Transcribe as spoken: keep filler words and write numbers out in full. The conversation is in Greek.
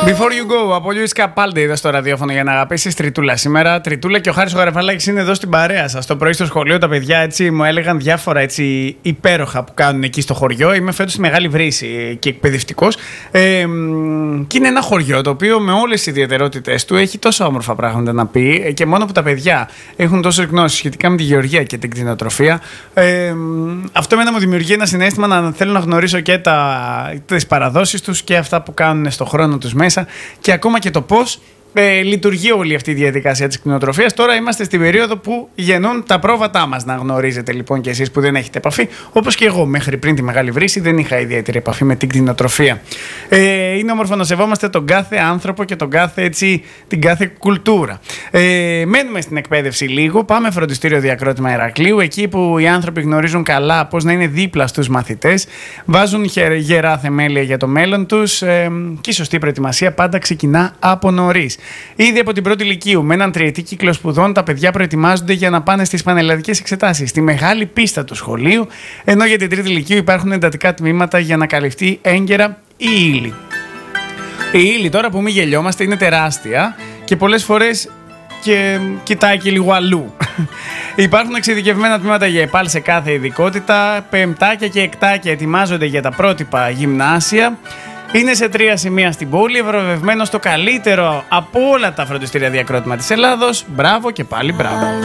Before you go, από Λιούις Καπάλντι εδώ στο ραδιόφωνο για να αγαπήσεις Τριτούλα σήμερα. Τριτούλα και ο Χάρης ο Γαρεφαλάκης είναι εδώ στην παρέα σας. Το πρωί στο σχολείο τα παιδιά έτσι μου έλεγαν διάφορα έτσι υπέροχα που κάνουν εκεί στο χωριό. Είμαι φέτος στη Μεγάλη Βρύση και εκπαιδευτικός. Ε, και είναι ένα χωριό το οποίο με όλες τις ιδιαιτερότητες του έχει τόσο όμορφα πράγματα να πει και μόνο που τα παιδιά έχουν τόσες γνώσεις σχετικά με τη γεωργία και την κτηνοτροφία. Ε, αυτό εμένα μου δημιουργεί ένα συναίσθημα να θέλω να γνωρίσω και τα, τις παραδόσεις τους και αυτά που κάνουν στο χρόνο τους μέσα. Και ακόμα και το πώς ε, λειτουργεί όλη αυτή η διαδικασία της κτηνοτροφίας. Τώρα είμαστε στην περίοδο που γεννούν τα πρόβατά μας, να γνωρίζετε λοιπόν και εσείς που δεν έχετε επαφή. Όπως και εγώ μέχρι πριν τη Μεγάλη Βρύση δεν είχα ιδιαίτερη επαφή με την κτηνοτροφία. Ε, είναι όμορφο να σεβόμαστε τον κάθε άνθρωπο και τον κάθε, έτσι, την κάθε κουλτούρα. Ε, μένουμε στην εκπαίδευση λίγο. Πάμε φροντιστήριο Διακρότημα Ηρακλείου, εκεί που οι άνθρωποι γνωρίζουν καλά πώς να είναι δίπλα στους μαθητές, βάζουν γερά θεμέλια για το μέλλον τους ε, και η σωστή προετοιμασία πάντα ξεκινά από νωρίς. Ήδη από την πρώτη ηλικίου, με έναν τριετή κύκλο σπουδών, τα παιδιά προετοιμάζονται για να πάνε στις πανελλαδικές εξετάσεις, στη μεγάλη πίστα του σχολείου, ενώ για την τρίτη ηλικίου υπάρχουν εντατικά τμήματα για να καλυφθεί έγκαιρα η ύλη. Η ύλη, τώρα που μη γελιόμαστε, είναι τεράστια και πολλές φορές και κοιτάει και λίγο αλλού. Υπάρχουν εξειδικευμένα τμήματα για ΕΠΑΛ σε κάθε ειδικότητα, πεμπτάκια και εκτάκια ετοιμάζονται για τα πρότυπα γυμνάσια. Είναι σε τρία σημεία στην πόλη, ευρωβευμένο στο καλύτερο από όλα τα φροντιστήρια Διακρότημα της Ελλάδος. Μπράβο και πάλι μπράβο.